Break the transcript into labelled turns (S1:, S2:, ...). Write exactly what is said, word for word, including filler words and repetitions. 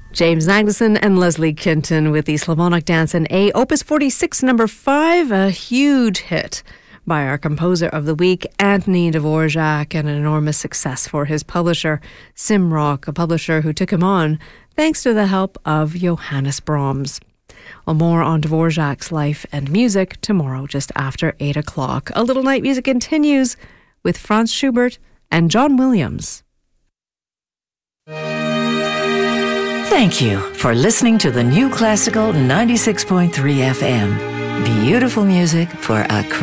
S1: James Magnuson and Leslie Kinton with the Slavonic Dance in A, Opus forty-six, number five, a huge hit by our composer of the week, Anthony Dvorak, and an enormous success for his publisher, Simrock, a publisher who took him on thanks to the help of Johannes Brahms. Well, more on Dvorak's life and music tomorrow just after eight o'clock. A Little Night Music continues with Franz Schubert and John Williams.
S2: Thank you for listening to the New Classical ninety-six point three F M. Beautiful music for a